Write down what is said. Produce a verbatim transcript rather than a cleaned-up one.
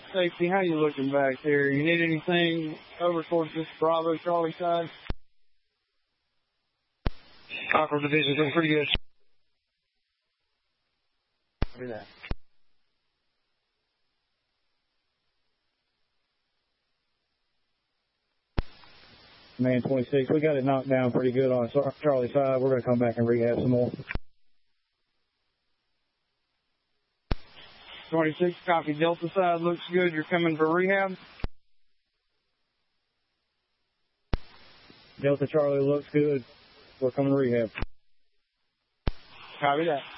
Safety, how you looking back there? You need anything over towards this Bravo Charlie side? Cockrell Division's doing pretty good. Do that. Man twenty-six, we got it knocked down pretty good on Charlie side. We're going to come back and rehab some more. twenty-six, copy. Delta side looks good. You're coming for rehab? Delta Charlie looks good. We're coming to rehab. Copy that.